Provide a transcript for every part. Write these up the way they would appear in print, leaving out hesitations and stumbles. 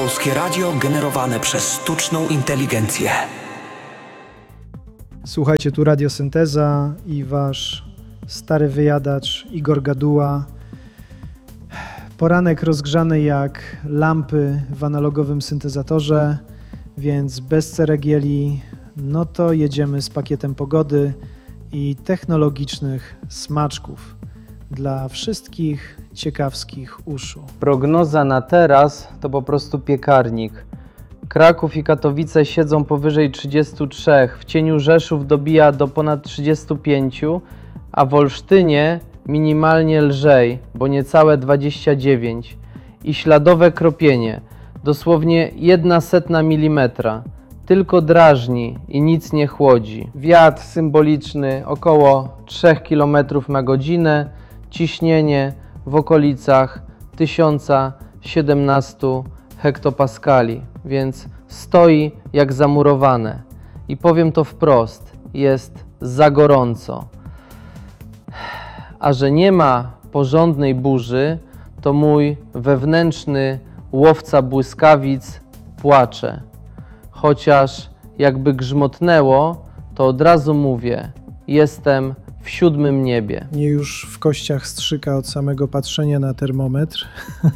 Polskie Radio generowane przez sztuczną inteligencję. Słuchajcie, tu Radiosynteza i wasz stary wyjadacz Igor Gaduła. Poranek rozgrzany jak lampy w analogowym syntezatorze, więc bez ceregieli, no to jedziemy z pakietem pogody i technologicznych smaczków dla wszystkich ciekawskich uszu. Prognoza na teraz to po prostu piekarnik. Kraków i Katowice siedzą powyżej 33, w cieniu Rzeszów dobija do ponad 35, a w Olsztynie minimalnie lżej, bo niecałe 29 i śladowe kropienie, dosłownie 0,01 mm, tylko drażni i nic nie chłodzi. Wiatr symboliczny około 3 km na godzinę, ciśnienie w okolicach 1017 hektopaskali, więc stoi jak zamurowane. I powiem to wprost, jest za gorąco. A że nie ma porządnej burzy, to mój wewnętrzny łowca błyskawic płacze. Chociaż jakby grzmotnęło, to od razu mówię, jestem w 7. niebie. Mnie już w kościach strzyka od samego patrzenia na termometr.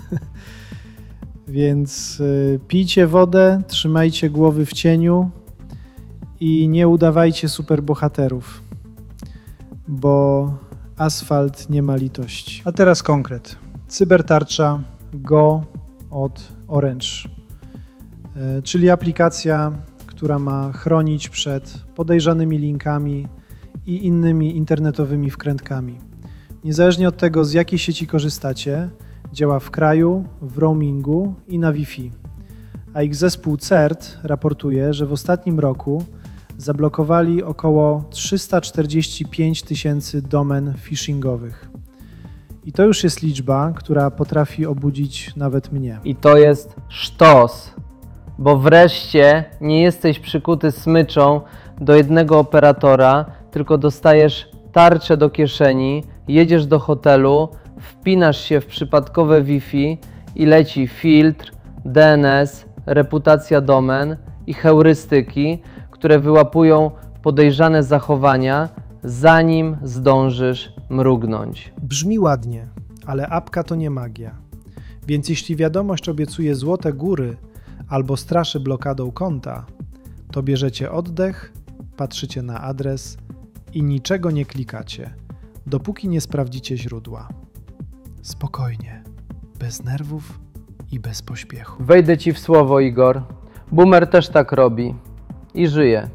Więc pijcie wodę, trzymajcie głowy w cieniu i nie udawajcie superbohaterów, bo asfalt nie ma litości. A teraz konkret. Cybertarcza Go od Orange, czyli aplikacja, która ma chronić przed podejrzanymi linkami i innymi internetowymi wkrętkami. Niezależnie od tego, z jakiej sieci korzystacie, działa w kraju, w roamingu i na Wi-Fi. A ich zespół CERT raportuje, że w ostatnim roku zablokowali około 345 000 domen phishingowych. I to już jest liczba, która potrafi obudzić nawet mnie. I to jest sztos, bo wreszcie nie jesteś przykuty smyczą do jednego operatora, tylko dostajesz tarczę do kieszeni, jedziesz do hotelu, wpinasz się w przypadkowe Wi-Fi i leci filtr, DNS, reputacja domen i heurystyki, które wyłapują podejrzane zachowania, zanim zdążysz mrugnąć. Brzmi ładnie, ale apka to nie magia. Więc jeśli wiadomość obiecuje złote góry albo straszy blokadą konta, to bierzecie oddech, patrzycie na adres i niczego nie klikacie, dopóki nie sprawdzicie źródła. Spokojnie, bez nerwów i bez pośpiechu. Wejdę ci w słowo, Igor. Boomer też tak robi i żyje.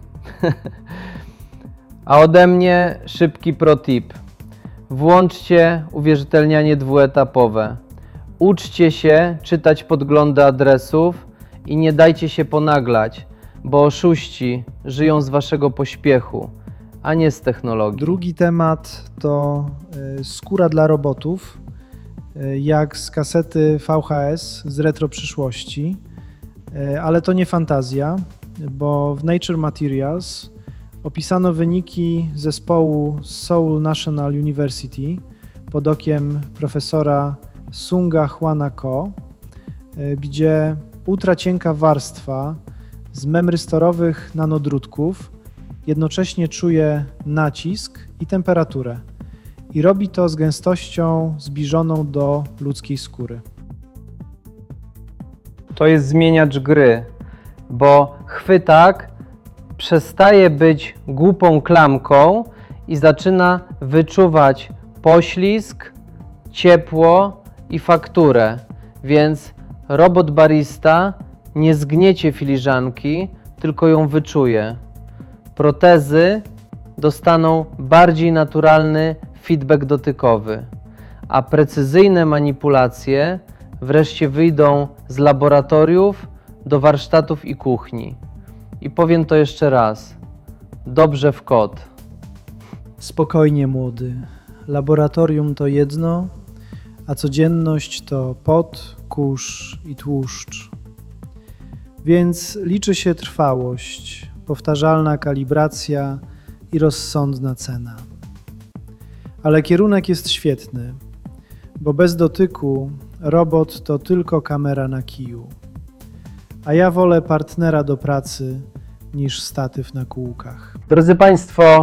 A ode mnie szybki protip. Włączcie uwierzytelnianie dwuetapowe. Uczcie się czytać podglądy adresów i nie dajcie się ponaglać, bo oszuści żyją z waszego pośpiechu, a nie z technologii. Drugi temat to skóra dla robotów, jak z kasety VHS z retro przyszłości, ale to nie fantazja, bo w Nature Materials opisano wyniki zespołu Seoul National University pod okiem profesora Sunga Hwana Ko, gdzie ultracienka warstwa z memrystorowych nanodrutków jednocześnie czuje nacisk i temperaturę i robi to z gęstością zbliżoną do ludzkiej skóry. To jest zmieniacz gry, bo chwytak przestaje być głupą klamką i zaczyna wyczuwać poślizg, ciepło i fakturę, więc robot barista nie zgniecie filiżanki, tylko ją wyczuje. Protezy dostaną bardziej naturalny feedback dotykowy, a precyzyjne manipulacje wreszcie wyjdą z laboratoriów do warsztatów i kuchni. I powiem to jeszcze raz. Dobrze w kot. Spokojnie, młody. Laboratorium to jedno, a codzienność to pot, kurz i tłuszcz. Więc liczy się trwałość, powtarzalna kalibracja i rozsądna cena. Ale kierunek jest świetny, bo bez dotyku robot to tylko kamera na kiju. A ja wolę partnera do pracy niż statyw na kółkach. Drodzy Państwo,